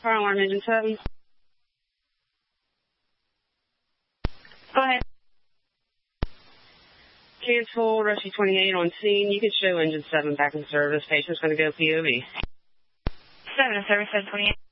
Fire alarm engine 7. Go ahead. Cancel, Rescue 28 on scene. You can show engine 7 back in service. Patient's going to go POV. 7 to service 728.